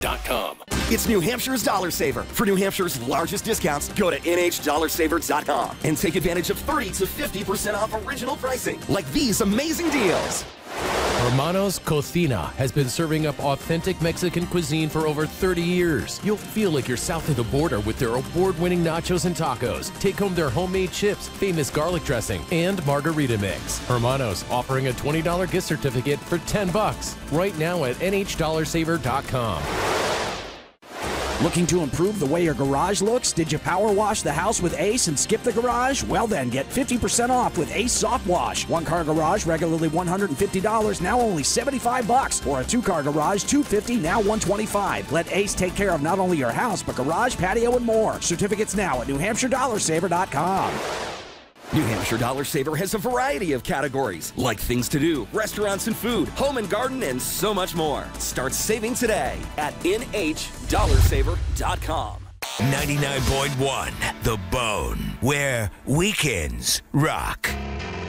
It's New Hampshire's Dollar Saver. For New Hampshire's largest discounts, go to NHDollarSaver.com and take advantage of 30 to 50% off original pricing, like these amazing deals. Hermanos Cocina has been serving up authentic Mexican cuisine for over 30 years. You'll feel like you're south of the border with their award-winning nachos and tacos. Take home their homemade chips, famous garlic dressing, and margarita mix. Hermanos offering a $20 gift certificate for $10 right now at NHDollarSaver.com. Looking to improve the way your garage looks? Did you power wash the house with Ace and skip the garage? Well then, get 50% off with Ace Soft Wash. One-car garage, regularly $150, now only $75. Or a two-car garage, $250, now $125. Let Ace take care of not only your house, but garage, patio, and more. Certificates now at NewHampshireDollarSaver.com. New Hampshire Dollar Saver has a variety of categories, like things to do, restaurants and food, home and garden, and so much more. Start saving today at NHDollarSaver.com. 99.1 The Bone, where weekends rock.